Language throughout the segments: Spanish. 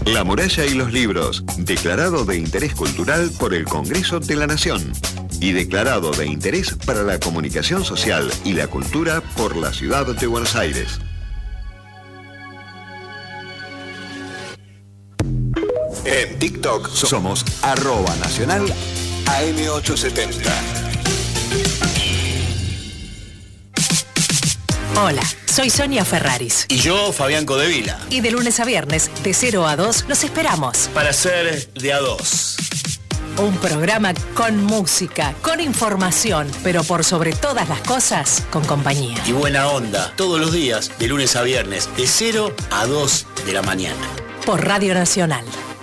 La Muralla y los Libros, declarado de interés cultural por el Congreso de la Nación y declarado de interés para la comunicación social y la cultura por la Ciudad de Buenos Aires. En TikTok somos @nacional AM870. Hola, soy Sonia Ferraris. Y yo, Fabián Codevila. Y de lunes a viernes, de 0 a 2, los esperamos. Para ser de a 2. Un programa con música, con información, pero por sobre todas las cosas, con compañía. Y buena onda, todos los días, de lunes a viernes, de 0 a 2 de la mañana. Por Radio Nacional.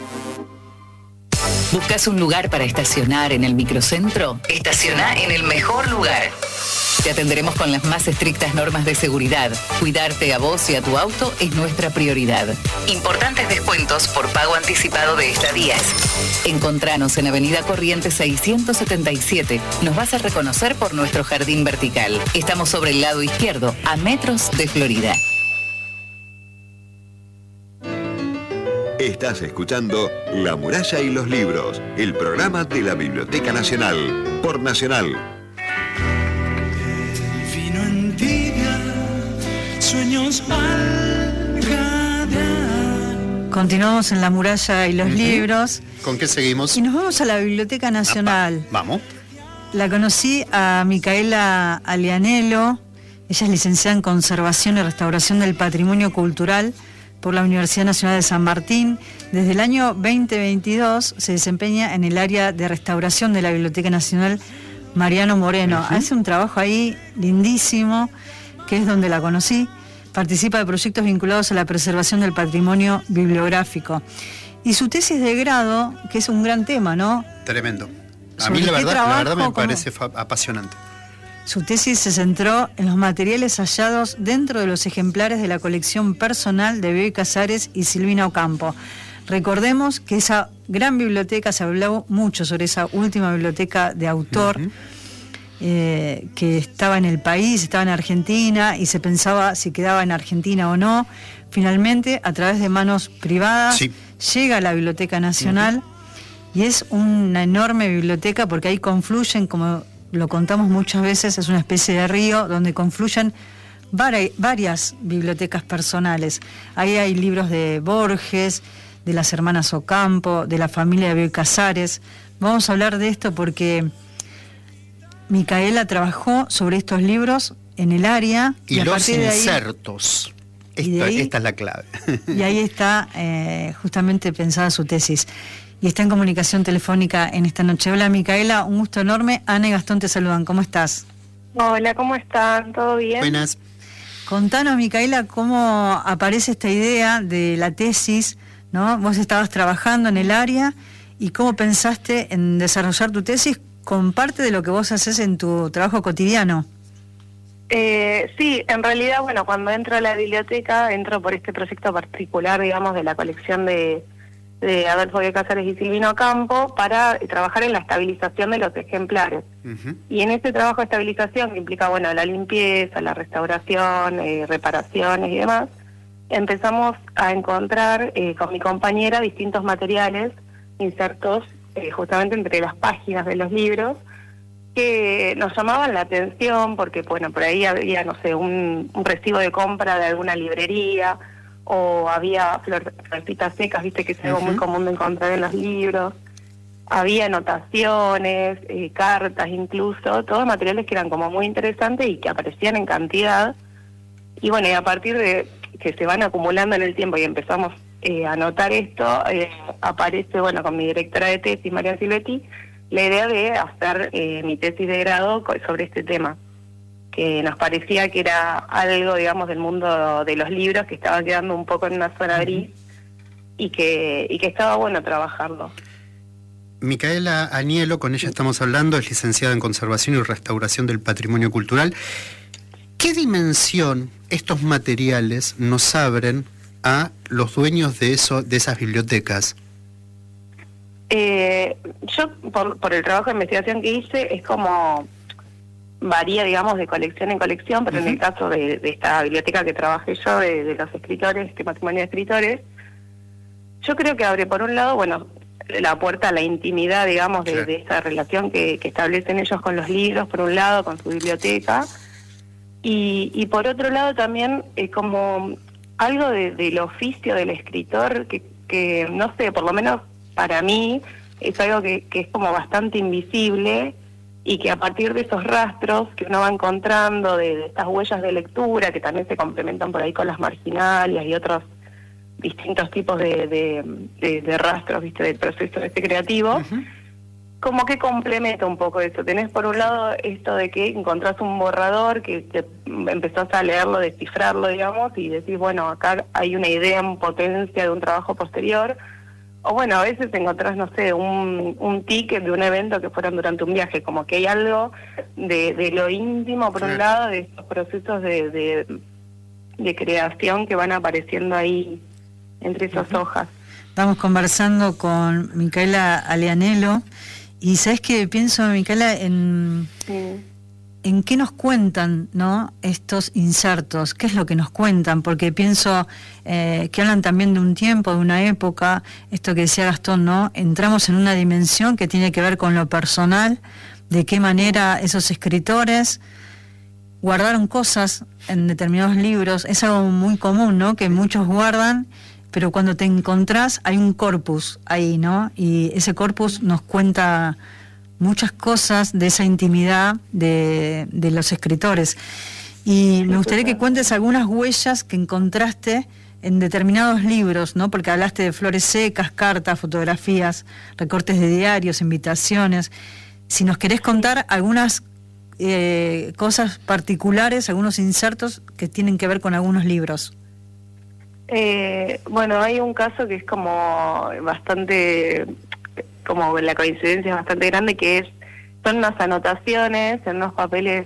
¿Buscas un lugar para estacionar en el microcentro? Estaciona en el mejor lugar. Te atenderemos con las más estrictas normas de seguridad. Cuidarte a vos y a tu auto es nuestra prioridad. Importantes descuentos por pago anticipado de estadías. Encontranos en Avenida Corrientes 677. Nos vas a reconocer por nuestro jardín vertical. Estamos sobre el lado izquierdo, a metros de Florida. Estás escuchando La Muralla y los Libros, el programa de la Biblioteca Nacional, por Nacional. Sueños al jadear. Continuamos en La Muralla y los Libros. ¿Con qué seguimos? Y nos vamos a la Biblioteca Nacional. Vamos. La conocí a Micaela Alianello. Ella es licenciada en Conservación y Restauración del Patrimonio Cultural por la Universidad Nacional de San Martín. Desde el año 2022 se desempeña en el área de restauración de la Biblioteca Nacional Mariano Moreno. Hace un trabajo ahí lindísimo, que es donde la conocí. Participa de proyectos vinculados a la preservación del patrimonio bibliográfico. Y su tesis de grado, que es un gran tema, ¿no? Tremendo. A mí la verdad me parece apasionante. Su tesis se centró en los materiales hallados dentro de los ejemplares de la colección personal de Bioy Casares y Silvina Ocampo. Recordemos que esa gran biblioteca, se habló mucho sobre esa última biblioteca de autor, que estaba en el país, estaba en Argentina, y se pensaba si quedaba en Argentina o no. Finalmente, a través de manos privadas, llega a la Biblioteca Nacional, y es una enorme biblioteca porque ahí confluyen, como lo contamos muchas veces, es una especie de río donde confluyen varias bibliotecas personales. Ahí hay libros de Borges, de las hermanas Ocampo, de la familia de Bioy Casares. Vamos a hablar de esto porque Micaela trabajó sobre estos libros en el área. Y los insertos. Esta es la clave. Y ahí está justamente pensada su tesis. Y está en comunicación telefónica en esta noche. Hola Micaela, un gusto enorme. Ana y Gastón te saludan. ¿Cómo estás? Hola, ¿cómo están? ¿Todo bien? Buenas. Contanos, Micaela, cómo aparece esta idea de la tesis, ¿no? Vos estabas trabajando en el área y cómo pensaste en desarrollar tu tesis con parte de lo que vos haces en tu trabajo cotidiano. Sí, en realidad, bueno, cuando entro a la biblioteca, entro por este proyecto particular, digamos, de la colección de Adolfo Bioy Casares y Silvina Ocampo para trabajar en la estabilización de los ejemplares. Y en ese trabajo de estabilización, que implica, bueno, la limpieza, la restauración, reparaciones y demás, empezamos a encontrar con mi compañera distintos materiales insertos justamente entre las páginas de los libros que nos llamaban la atención porque, bueno, por ahí había, no sé, un recibo de compra de alguna librería, o había florcitas secas, viste, que es algo muy común de encontrar en los libros. Había anotaciones, cartas incluso, todos materiales que eran como muy interesantes y que aparecían en cantidad. Y bueno, y a partir de que se van acumulando en el tiempo y empezamos a anotar esto, aparece, bueno, con mi directora de tesis, María Silvetti, la idea de hacer mi tesis de grado sobre este tema, que nos parecía que era algo, digamos, del mundo de los libros que estaba quedando un poco en una zona gris y que estaba bueno trabajarlo. Micaela Alianello, con ella estamos hablando, es licenciada en Conservación y Restauración del Patrimonio Cultural. ¿Qué dimensión estos materiales nos abren a los dueños de esas bibliotecas? Yo, por el trabajo de investigación que hice, es como varía, digamos, de colección en colección, pero en el caso de esta biblioteca que trabajé yo, de los escritores, este patrimonio de escritores, yo creo que abre, por un lado, bueno, la puerta a la intimidad, digamos, de esa relación que establecen ellos con los libros, por un lado, con su biblioteca, y por otro lado también como algo del oficio del escritor que, no sé, por lo menos para mí, es algo que es como bastante invisible, y que a partir de esos rastros que uno va encontrando, de estas huellas de lectura, que también se complementan por ahí con las marginalias y otros distintos tipos de rastros, ¿viste?, del proceso creativo, como que complementa un poco eso. Tenés por un lado esto de que encontrás un borrador, que te empezás a leerlo, descifrarlo, digamos, y decís, bueno, acá hay una idea en potencia de un trabajo posterior. O bueno, a veces encontrás, no sé, un ticket de un evento que fueron durante un viaje, como que hay algo de lo íntimo, por un lado, de estos procesos de creación que van apareciendo ahí entre esas hojas. Estamos conversando con Micaela Aleanello, y ¿sabes qué pienso, Micaela, en qué nos cuentan, ¿no?, estos insertos? ¿Qué es lo que nos cuentan? Porque pienso que hablan también de un tiempo, de una época, esto que decía Gastón, ¿no? Entramos en una dimensión que tiene que ver con lo personal, de qué manera esos escritores guardaron cosas en determinados libros. Es algo muy común, ¿no?, que muchos guardan, pero cuando te encontrás hay un corpus ahí, ¿no? Y ese corpus nos cuenta muchas cosas de esa intimidad de los escritores. Y me gustaría que cuentes algunas huellas que encontraste en determinados libros, ¿no? Porque hablaste de flores secas, cartas, fotografías, recortes de diarios, invitaciones. Si nos querés contar algunas cosas particulares, algunos insertos que tienen que ver con algunos libros. Bueno, hay un caso que es como bastante, como la coincidencia es bastante grande, que son unas anotaciones en unos papeles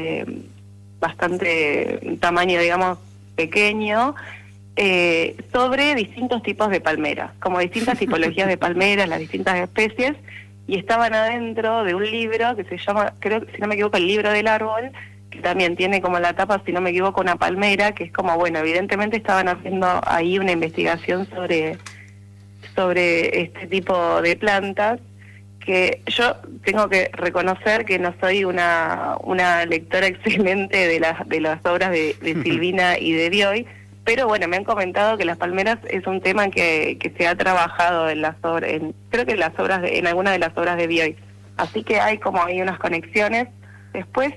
bastante tamaño, digamos, pequeño, sobre distintos tipos de palmeras, como distintas tipologías de palmeras, las distintas especies, y estaban adentro de un libro que se llama, creo que si no me equivoco, el libro del árbol, que también tiene como la tapa, si no me equivoco, una palmera, que es como, bueno, evidentemente estaban haciendo ahí una investigación sobre este tipo de plantas, que yo tengo que reconocer que no soy una lectora excelente de las obras de Silvina y de Bioy, pero bueno, me han comentado que las palmeras es un tema que se ha trabajado en las obras, creo que en alguna de las obras de Bioy, así que hay como ahí unas conexiones. Después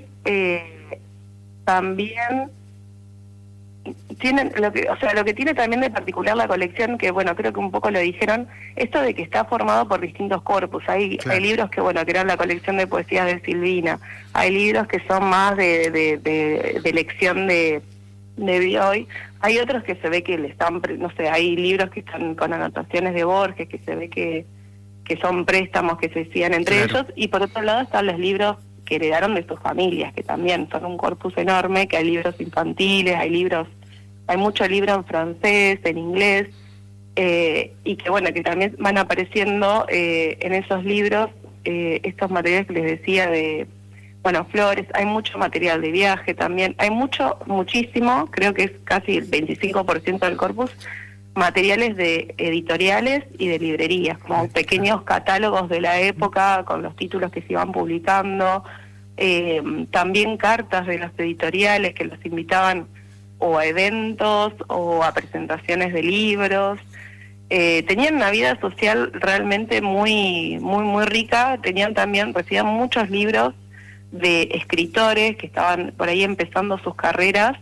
también tienen lo que tiene también de particular la colección, que bueno, creo que un poco lo dijeron, esto de que está formado por distintos corpus. Hay libros que bueno, que eran la colección de poesías de Silvina, hay libros que son más de lección de Bioy, hay otros que se ve que le están, no sé, hay libros que están con anotaciones de Borges, que se ve que son préstamos que se hacían entre ellos, y por otro lado están los libros que heredaron de sus familias, que también son un corpus enorme, que hay libros infantiles, hay mucho libro en francés, en inglés, y que bueno, que también van apareciendo en esos libros estos materiales que les decía de, bueno, flores, hay mucho material de viaje también, hay muchísimo, creo que es casi el 25% del corpus, materiales de editoriales y de librerías, como pequeños catálogos de la época con los títulos que se iban publicando, también cartas de las editoriales que los invitaban o a eventos o a presentaciones de libros. Tenían una vida social realmente muy rica, recibían muchos libros de escritores que estaban por ahí empezando sus carreras,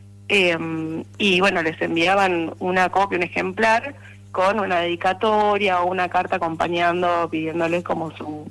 y bueno, les enviaban una copia, un ejemplar, con una dedicatoria o una carta acompañando, pidiéndoles como su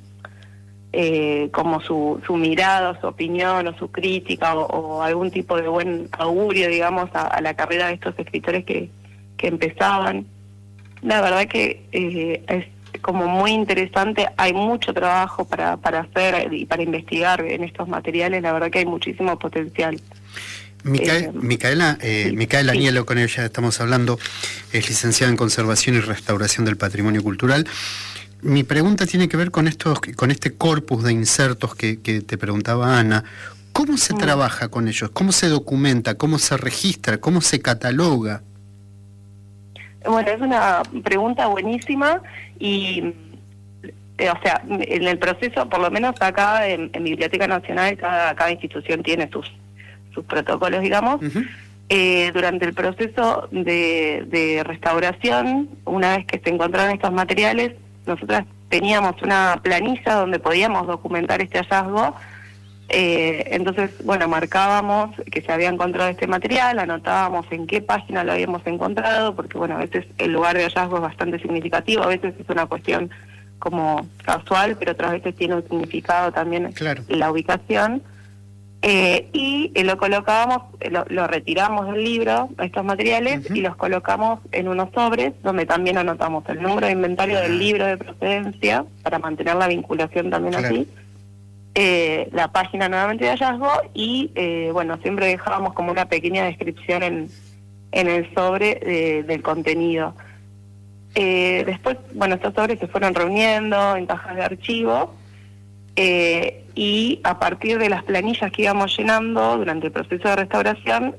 mirada, su opinión o su crítica o algún tipo de buen augurio, digamos, a la carrera de estos escritores que empezaban. La verdad que es como muy interesante, hay mucho trabajo para hacer y para investigar en estos materiales, la verdad que hay muchísimo potencial. Micaela Aleanello, con ella estamos hablando, es licenciada en Conservación y Restauración del Patrimonio Cultural. Mi pregunta tiene que ver con este corpus de insertos que te preguntaba Ana. ¿Cómo se trabaja con ellos? ¿Cómo se documenta? ¿Cómo se registra? ¿Cómo se cataloga? Bueno, es una pregunta buenísima y, o sea, en el proceso, por lo menos acá en Biblioteca Nacional, cada institución tiene sus protocolos, digamos. Durante el proceso de restauración, una vez que se encontraron estos materiales, nosotras teníamos una planilla donde podíamos documentar este hallazgo. Entonces, bueno, marcábamos que se había encontrado este material, anotábamos en qué página lo habíamos encontrado, porque bueno, a veces el lugar de hallazgo es bastante significativo, a veces es una cuestión como casual, pero otras veces tiene un significado también la ubicación. Y lo colocábamos, lo retiramos del libro, estos materiales, y los colocamos en unos sobres donde también anotamos el número de inventario del libro de procedencia para mantener la vinculación también así, la página nuevamente de hallazgo y bueno, siempre dejábamos como una pequeña descripción en el sobre del contenido. Después, bueno, estos sobres se fueron reuniendo en cajas de archivo. Y a partir de las planillas que íbamos llenando durante el proceso de restauración,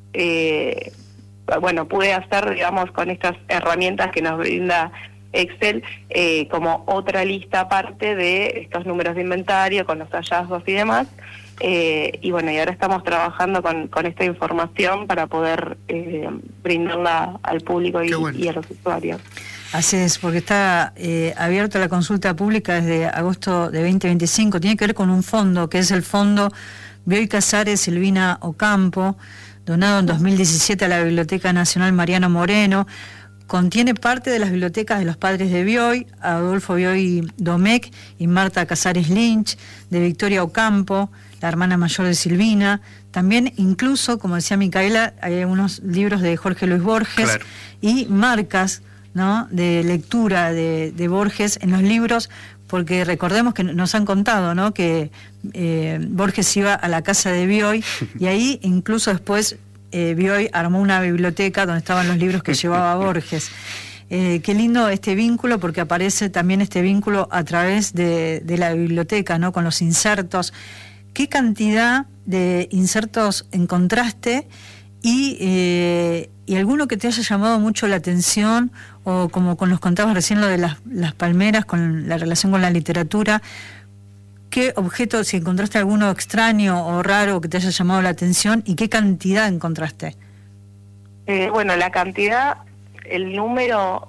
bueno, pude hacer, digamos, con estas herramientas que nos brinda Excel, como otra lista aparte de estos números de inventario, con los hallazgos y demás. Y bueno, y ahora estamos trabajando con esta información para poder brindarla al público y a los usuarios. Así es, porque está abierta la consulta pública desde agosto de 2025. Tiene que ver con un fondo, que es el Fondo Bioy Casares Silvina Ocampo, donado en 2017 a la Biblioteca Nacional Mariano Moreno. Contiene parte de las bibliotecas de los padres de Bioy, Adolfo Bioy Domecq y Marta Casares Lynch, de Victoria Ocampo, la hermana mayor de Silvina. También, incluso, como decía Micaela, hay algunos libros de Jorge Luis Borges y marcas, ¿no?, de lectura de Borges en los libros, porque recordemos que nos han contado, ¿no?, que Borges iba a la casa de Bioy y ahí incluso después Bioy armó una biblioteca donde estaban los libros que llevaba Borges. Qué lindo este vínculo, porque aparece también este vínculo a través de la biblioteca, ¿no?, con los insertos. ¿Qué cantidad de insertos encontraste y alguno que te haya llamado mucho la atención, o como nos contabas recién lo de las palmeras, con la relación con la literatura? ¿Qué objeto, si encontraste alguno extraño o raro que te haya llamado la atención, y qué cantidad encontraste? Bueno, la cantidad, el número,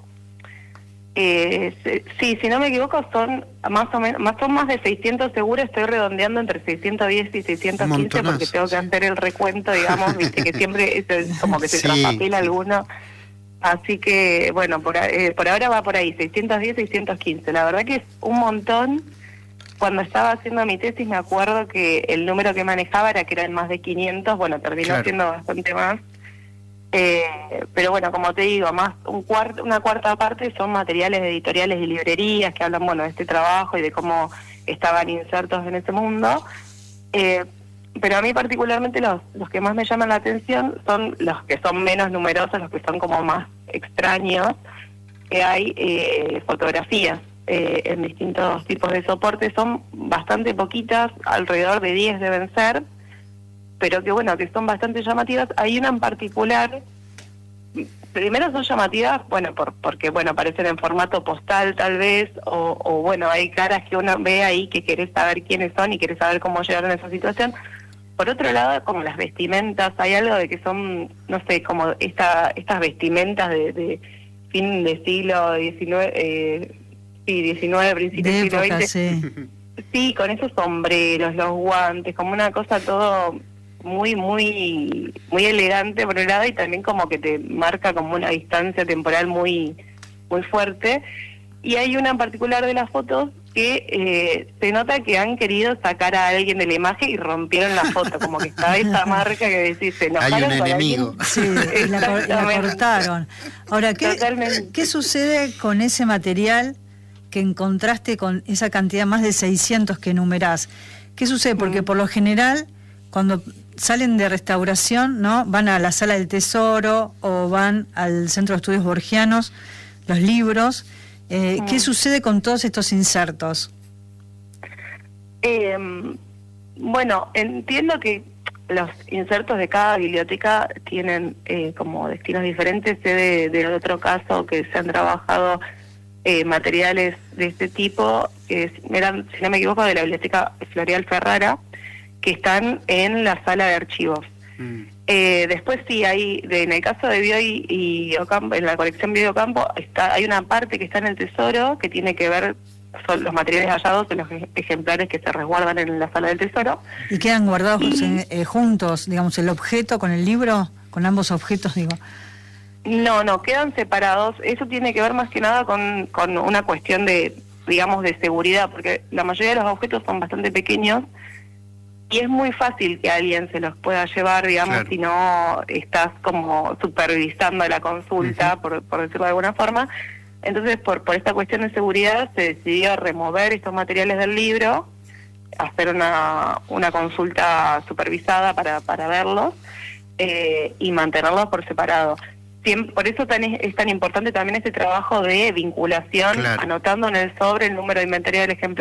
sí, si no me equivoco, son más o menos, son más de 600 seguro. Estoy redondeando entre 610 y 615 porque tengo que hacer el recuento, digamos, viste que siempre como que se traspapela alguno. Así que, bueno, por ahora va por ahí, 610, 615. La verdad que es un montón. Cuando estaba haciendo mi tesis me acuerdo que el número que manejaba era que eran más de 500, bueno, terminó siendo bastante más. Pero bueno, como te digo, más una cuarta parte son materiales de editoriales y librerías que hablan, bueno, de este trabajo y de cómo estaban insertos en ese mundo. Pero a mí particularmente los que más me llaman la atención son los que son menos numerosos, los que son como más extraños, que hay fotografías en distintos tipos de soportes. Son bastante poquitas, alrededor de 10 deben ser, pero que bueno, que son bastante llamativas. Hay una en particular, primero son llamativas, bueno, porque bueno, aparecen en formato postal tal vez, o bueno, hay caras que uno ve ahí que querés saber quiénes son y querés saber cómo llegaron a esa situación. Por otro lado, como las vestimentas, hay algo de que son, no sé, como estas vestimentas de fin de siglo XIX, XIX, principio del siglo XX. Sí, con esos sombreros, los guantes, como una cosa todo muy, muy, muy elegante por un lado, y también como que te marca como una distancia temporal muy, muy fuerte. Y hay una en particular de las fotos que se nota que han querido sacar a alguien de la imagen y rompieron la foto, como que estaba esa marca que decís, se enojaron. Hay un enemigo. Sí, la cortaron. Ahora, ¿qué sucede con ese material que encontraste, con esa cantidad más de 600 que enumerás? ¿Qué sucede? Porque por lo general, cuando salen de restauración, ¿no?, van a la Sala del Tesoro o van al Centro de Estudios Borgianos, los libros. ¿Qué sucede con todos estos insertos? Bueno, entiendo que los insertos de cada biblioteca tienen como destinos diferentes. Sé de otro caso que se han trabajado materiales de este tipo, que eran, si no me equivoco, de la Biblioteca Floreal Ferrara, que están en la sala de archivos. Después sí hay, en el caso de Bioy y Ocampo, en la colección Bioy y Ocampo, hay una parte que está en el Tesoro, que tiene que ver, son los materiales hallados en los ejemplares que se resguardan en la sala del Tesoro. ¿Y quedan guardados juntos, digamos, el objeto con el libro, con ambos objetos, digo? No, quedan separados. Eso tiene que ver más que nada con una cuestión de, digamos, de seguridad, porque la mayoría de los objetos son bastante pequeños y es muy fácil que alguien se los pueda llevar, digamos, claro, si no estás como supervisando la consulta, por decirlo de alguna forma. Entonces, por esta cuestión de seguridad, se decidió remover estos materiales del libro, hacer una consulta supervisada para verlos y mantenerlos por separado. Por eso es tan importante también este trabajo de vinculación, claro, anotando en el sobre el número de inventario del ejemplar